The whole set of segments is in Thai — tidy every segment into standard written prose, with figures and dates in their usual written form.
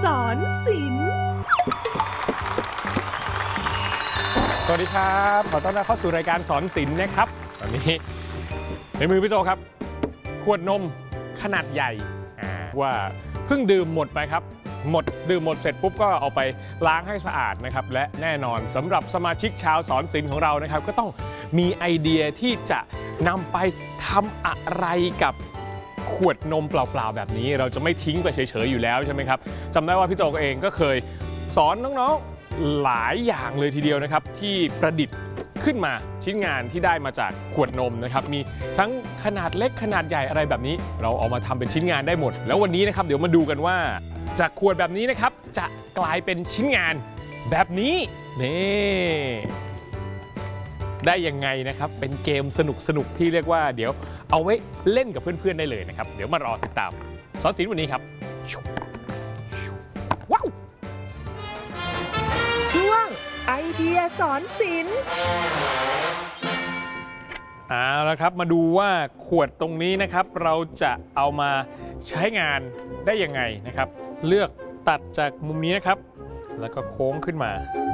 อนศิลป์สวัสดีครับขอต้อนรับเข้าสู่รายการสอนศิลป์นะครับตอนนี้ในมือพี่โจครับขวดนมขนาดใหญ่ว่าเพิ่งดื่มหมดไปครับดื่มหมดเสร็จปุ๊บก็เอาไปล้างให้สะอาดนะครับและแน่นอนสำหรับสมาชิกชาวสอนศิลป์ของเรานะครับก็ต้องมีไอเดียที่จะนำไปทำอะไรกับขวดนมเปล่าๆแบบนี้เราจะไม่ทิ้งไปเฉยๆอยู่แล้วใช่ไหมครับจำได้ว่าพี่โจเองก็เคยสอนน้องๆหลายอย่างเลยทีเดียวนะครับที่ประดิษฐ์ขึ้นมาชิ้นงานที่ได้มาจากขวดนมนะครับมีทั้งขนาดเล็กขนาดใหญ่อะไรแบบนี้เราเอามาทำเป็นชิ้นงานได้หมดแล้ววันนี้นะครับเดี๋ยวมาดูกันว่าจากขวดแบบนี้นะครับจะกลายเป็นชิ้นงานแบบนี้นี่ได้ยังไงนะครับเป็นเกมสนุกที่เรียกว่าเดี๋ยวเอาไว้เล่นกับเพื่อนๆได้เลยนะครับเดี๋ยวมารอติดตามสอนศิลป์วันนี้ครับว้าวช่วงไอเดียสอนศิลป์เอาละครับมาดูว่าขวดตรงนี้นะครับเราจะเอามาใช้งานได้ยังไงนะครับเลือกตัดจากมุมนี้นะครับแล้วก็โค้งขึ้นมา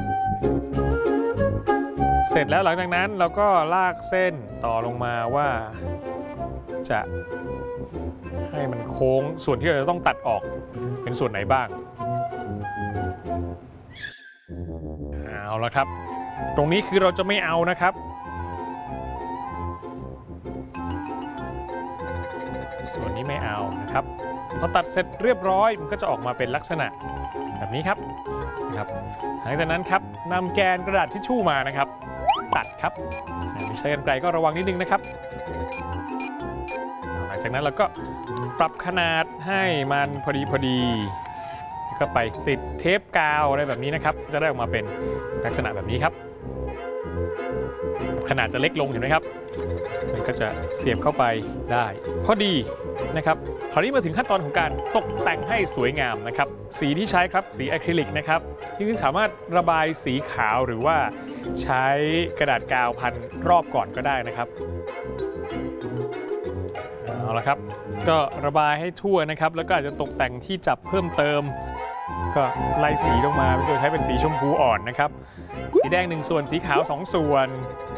เสร็จแล้วหลังจากนั้นเราก็ลากเส้นต่อลงมาว่าจะให้มันโค้งส่วนที่เราจะต้องตัดออกเป็นส่วนไหนบ้างเอาละครับตรงนี้คือเราจะไม่เอานะครับส่วนนี้ไม่เอานะครับพอตัดเสร็จเรียบร้อยมันก็จะออกมาเป็นลักษณะแบบนี้ครับหลังจากนั้นครับนำแกนกระดาษทิชชู่มานะครับตัดครับใช้กรรไกรก็ระวังนิดนึงนะครับหลังจากนั้นเราก็ปรับขนาดให้มันพอดีก็ไปติดเทปกาวอะไรแบบนี้นะครับจะได้ออกมาเป็นลักษณะแบบนี้ครับขนาดจะเล็กลงเห็นไหมครับมันก็จะเสียบเข้าไปได้พอดีนะครับคราวนี้มาถึงขั้นตอนของการตกแต่งให้สวยงามนะครับสีที่ใช้ครับสีอะคริลิกนะครับที่สามารถระบายสีขาวหรือว่าใช้กระดาษกาวพันรอบก่อนก็ได้นะครับเอาละครับก็ระบายให้ทั่วนะครับแล้วก็อาจจะตกแต่งที่จับเพิ่มเติมก็ไล่สีลงมาโดยใช้เป็นสีชมพูอ่อนนะครับสีแดง1ส่วนสีขาว2ส่วน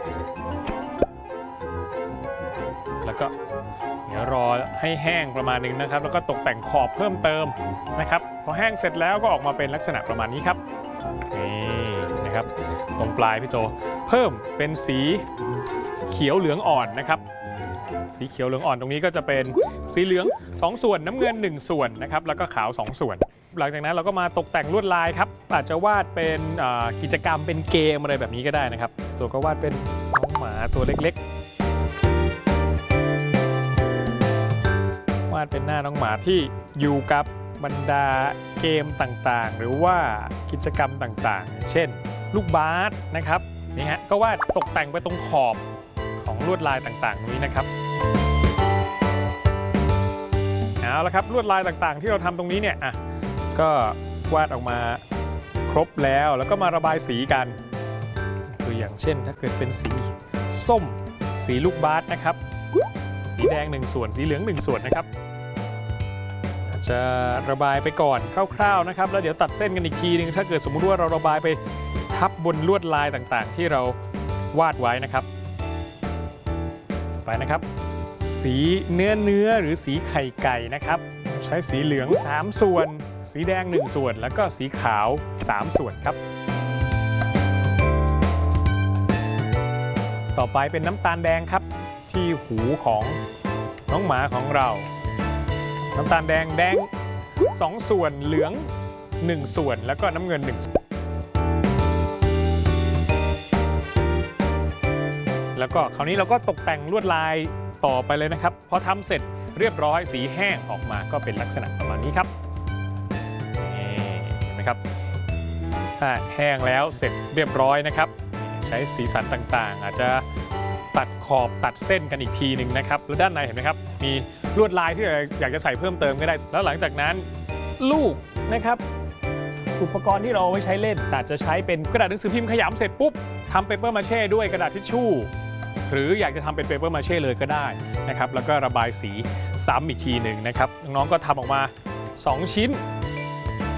แล้วก็เดี๋ยวรอให้แห้งประมาณนึงนะครับแล้วก็ตกแต่งขอบเพิ่มเติมนะครับพอแห้งเสร็จแล้วก็ออกมาเป็นลักษณะประมาณนี้ครับนี่นะครับตรงปลายพี่โจเพิ่มเป็นสีเขียวเหลืองอ่อนนะครับสีเขียวเหลืองอ่อนตรงนี้ก็จะเป็นสีเหลือง2ส่วนน้ำเงิน1ส่วนนะครับแล้วก็ขาว2ส่วนหลังจากนั้นเราก็มาตกแต่งลวดลายครับอาจจะวาดเป็นกิจกรรมเป็นเกมอะไรแบบนี้ก็ได้นะครับตัวก็วาดเป็นน้องหมาตัวเล็กๆวาดเป็นหน้าน้องหมาที่อยู่กับบรรดาเกมต่างๆหรือว่ากิจกรรมต่างๆเช่นลูกบาสนะครับนี่ฮะก็วาดตกแต่งไปตรงขอบของลวดลายต่างๆนี้นะครับเอาละครับลวดลายต่างๆที่เราทำตรงนี้เนี่ยก็วาดออกมาครบแล้วก็มาระบายสีกันตัวอย่างเช่นถ้าเกิดเป็นสีส้มสีลูกบาสนะครับสีแดง1ส่วนสีเหลือง1ส่วนนะครับจะระบายไปก่อนคร่าวๆนะครับแล้วเดี๋ยวตัดเส้นกันอีกทีนึงถ้าเกิดสมมุติว่าเราระบายไปทับบนลวดลายต่างๆที่เราวาดไว้นะครับไปนะครับสีเนื้อหรือสีไข่ไก่นะครับใช้สีเหลือง3ส่วนสีแดง1ส่วนแล้วก็สีขาว3ส่วนครับต่อไปเป็นน้ำตาลแดงครับที่หูของน้องหมาของเราน้ำตาลแดง2ส่วนเหลือง1ส่วนแล้วก็น้ำเงิน1แล้วก็คราวนี้เราก็ตกแต่งลวดลายต่อไปเลยนะครับพอทำเสร็จเรียบร้อยสีแห้งออกมาก็เป็นลักษณะประมาณนี้ครับเห็นไหมครับถ้าแห้งแล้วเสร็จเรียบร้อยนะครับใช้สีสันต่างๆอาจจะตัดขอบตัดเส้นกันอีกทีหนึ่งนะครับแล้วด้านในเห็นไหมครับมีลวดลายที่อยากจะใส่เพิ่มเติมก็ได้แล้วหลังจากนั้นลูกนะครับอุปกรณ์ที่เราเอาไว้ใช้เล่นอาจจะใช้เป็นกระดาษหนังสือพิมพ์ขยำเสร็จปุ๊บทำเปเปอร์มาเช่ด้วยกระดาษทิชชู่หรืออยากจะทำเป็นเปเปอร์มาเช่เลยก็ได้นะครับแล้วก็ระบายสีซ้ำอีกทีหนึ่งนะครับน้องๆก็ทำออกมา2ชิ้น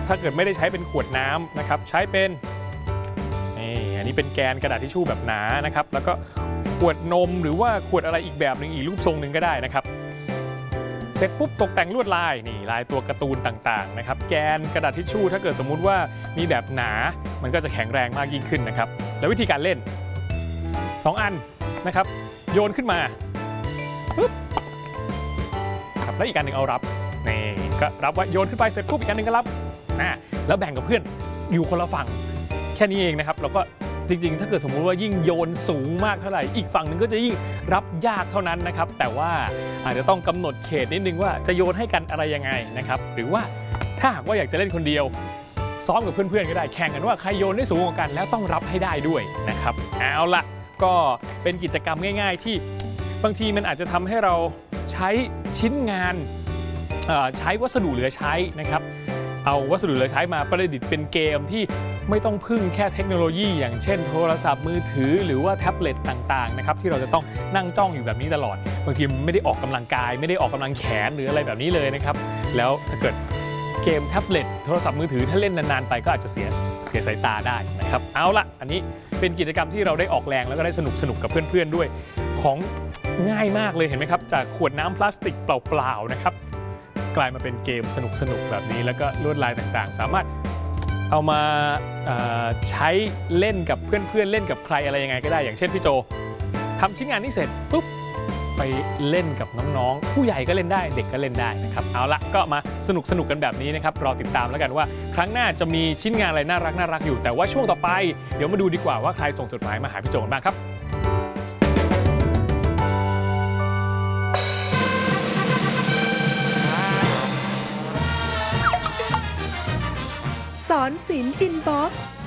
ถ้าเกิดไม่ได้ใช้เป็นขวดน้ำนะครับใช้เป็นอันนี้เป็นแกนกระดาษทิชชู่แบบหนานะครับแล้วก็ขวดนมหรือว่าขวดอะไรอีกแบบหนึ่งอีกรูปทรงหนึ่งก็ได้นะครับเสร็จปุ๊บตกแต่งลวดลายนี่ลายตัวการ์ตูนต่างๆนะครับแกนกระดาษทิชชู่ถ้าเกิดสมมุติว่ามีแบบหนามันก็จะแข็งแรงมากยิ่งขึ้นนะครับแล้ววิธีการเล่น2 อันนะครับโยนขึ้นมาปุ๊บครับแล้วอีกอันหนึ่งเอารับนี่ก็รับว่าโยนขึ้นไปเสร็จปุ๊บอีกอันหนึ่งก็รับแล้วแบ่งกับเพื่อนอยู่คนละฝั่งแค่นี้เองนะครับแล้วก็จริงๆถ้าเกิดสมมุติว่ายิ่งโยนสูงมากเท่าไหร่อีกฝั่งหนึ่งก็จะยิ่งรับยากเท่านั้นนะครับแต่ว่าอาจจะต้องกำหนดเขตนิดนึงว่าจะโยนให้กันอะไรยังไงนะครับหรือว่าถ้าหากว่าอยากจะเล่นคนเดียวซ้อมกับเพื่อนๆก็ได้แข่งกันว่าใครโยนได้สูงกว่ากันแล้วต้องรับให้ได้ด้วยนะครับเอาละก็เป็นกิจกรรมง่ายๆที่บางทีมันอาจจะทำให้เราใช้ชิ้นงานใช้วัสดุเหลือใช้นะครับเอาวัสดุเหลือใช้มาประดิษฐ์เป็นเกมที่ไม่ต้องพึ่งแค่เทคโนโลยีอย่างเช่นโทรศัพท์มือถือหรือว่าแท็บเล็ตต่างๆนะครับที่เราจะต้องนั่งจ้องอยู่แบบนี้ตลอดบางทีไม่ได้ออกกำลังกายไม่ได้ออกกำลังแขนหรืออะไรแบบนี้เลยนะครับแล้วถ้าเกิดเกมแท็บเล็ตโทรศัพท์มือถือถ้าเล่นนานๆไปก็อาจจะเสียสายตาได้นะครับเอาละอันนี้เป็นกิจกรรมที่เราได้ออกแรงแล้วก็ได้สนุกกับเพื่อนๆด้วยของง่ายมากเลยเห็นไหมครับจากขวดน้ำพลาสติกเปล่าๆนะครับกลายมาเป็นเกมสนุกแบบนี้แล้วก็ลวดลายต่างๆสามารถเอามาใช้เล่นกับเพื่อนๆเล่นกับใครอะไรยังไงก็ได้อย่างเช่นพี่โจทำชิ้นงานนี้เสร็จปุ๊บไปเล่นกับน้องๆผู้ใหญ่ก็เล่นได้เด็กก็เล่นได้นะครับเอาละก็มาสนุกกันแบบนี้นะครับรอติดตามแล้วกันว่าครั้งหน้าจะมีชิ้นงานอะไรน่ารักอยู่แต่ว่าช่วงต่อไปเดี๋ยวมาดูดีกว่าว่าใครส่งจดหมายมาหาพี่โจกันบ้างครับสอนศิลป์อินบ็อกซ์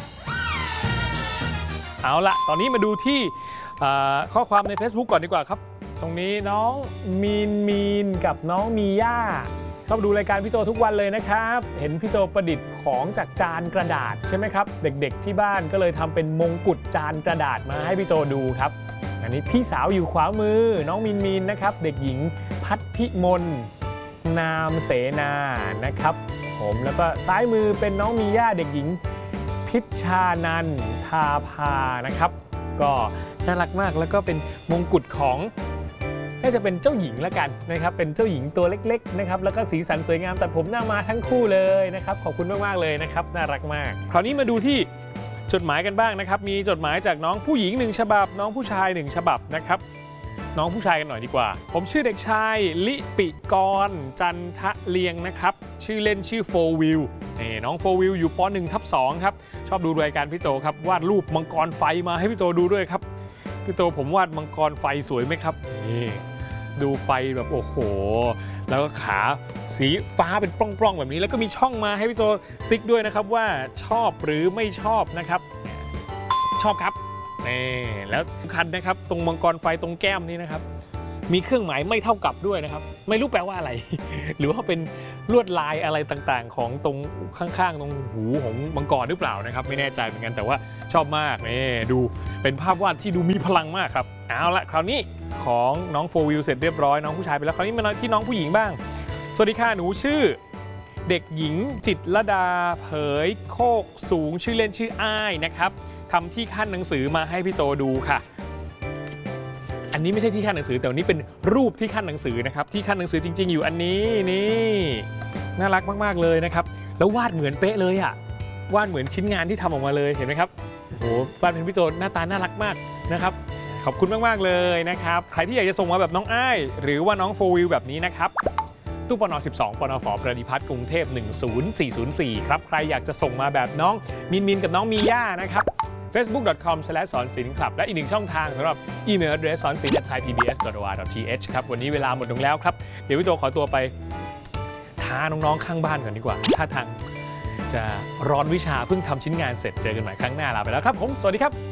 เอาละตอนนี้มาดูที่ข้อความใน Facebook ก่อนดีกว่าครับตรงนี้น้องมีนกับน้องมีย่าชอบดูรายการพี่โจทุกวันเลยนะครับเห็นพี่โจประดิษฐ์ของจากจานกระดาษใช่ไหมครับเด็กๆที่บ้านก็เลยทำเป็นมงกุฎจานกระดาษมาให้พี่โจดูครับอันนี้พี่สาวอยู่ขวามือน้องมีนนะครับเด็กหญิงพัฒพิมลนามเสนานะครับผมแล้วก็ซ้ายมือเป็นน้องมีย่าเด็กหญิงพิชชานันทาภานะครับก็น่ารักมากแล้วก็เป็นมงกุฎของน่าจะเป็นเจ้าหญิงละกันนะครับเป็นเจ้าหญิงตัวเล็กๆนะครับแล้วก็สีสันสวยงามตัดผมหน้ามาทั้งคู่เลยนะครับขอบคุณมากๆเลยนะครับน่ารักมากคราวนี้มาดูที่จดหมายกันบ้างนะครับมีจดหมายจากน้องผู้หญิง1ฉบับน้องผู้ชาย1ฉบับนะครับน้องผู้ชายกันหน่อยดีกว่าผมชื่อเด็กชายลิปิกรจันทะเลียงนะครับชื่อเล่นชื่อโฟวิลน้องโฟวิลอยู่ป.1/2 ครับชอบดูรายการพี่โตครับวาดรูปมังกรไฟมาให้พี่โตดูด้วยครับพี่โตผมวาดมังกรไฟสวยไหมครับนี่ดูไฟแบบโอ้โหแล้วก็ขาสีฟ้าเป็นปล้องๆแบบนี้แล้วก็มีช่องมาให้พี่โตติ๊กด้วยนะครับว่าชอบหรือไม่ชอบนะครับชอบครับนี่แล้วสำคัญนะครับตรงมังกรไฟตรงแก้มนี้นะครับมีเครื่องหมายไม่เท่ากับด้วยนะครับไม่รู้แปลว่าอะไร หรือว่าเป็นลวดลายอะไรต่างๆของตรงข้างๆตรงหูของมังกรหรือเปล่านะครับไม่แน่ใจเหมือนกันแต่ว่าชอบมากนี่ดูเป็นภาพวาดที่ดูมีพลังมากครับเอาละคราวนี้ของน้องโฟวิลเสร็จเรียบร้อยน้องผู้ชายไปแล้วคราวนี้มาที่น้องผู้หญิงบ้างสวัสดีค่ะหนูชื่อเด็กหญิงจิตรลดาเผยโคกสูงชื่อเล่นชื่ออ้ายนะครับทำที่ขั้นหนังสือมาให้พี่โจดูค่ะอันนี้ไม่ใช่ที่ขั้นหนังสือแต่วันนี้เป็นรูปที่ขั้นหนังสือนะครับที่ขั้นหนังสือจริงๆอยู่อันนี้นี่น่ารักมากๆเลยนะครับแล้ววาดเหมือนเป๊ะเลยอ่ะวาดเหมือนชิ้นงานที่ทำออกมาเลยเห็นไหมครับโอ้โหวาดเป็นพี่โจหน้าตาน่ารักมากนะครับขอบคุณมากๆเลยนะครับใครที่อยากจะส่งมาแบบน้องอ้ายหรือว่าน้องโฟวิลแบบนี้นะครับตู้ปน12ปนฝประดิพัฒน์กรุงเทพ10404ครับใครอยากจะส่งมาแบบน้องมินกับน้องมีย่านะครับfacebook.com/sonsinh และอีกหนึ่งช่องทางสำหรับอีเมล address sonsin@thaipbs.or.th ครับวันนี้เวลาหมดลงแล้วครับเดี๋ยวพี่โจขอตัวไปท้าน้องๆข้างบ้านก่อนดีกว่าถ้าทางจะร้อนวิชาเพิ่งทำชิ้นงานเสร็จเจอกันใหม่ครั้งหน้าลาไปแล้วครับผมสวัสดีครับ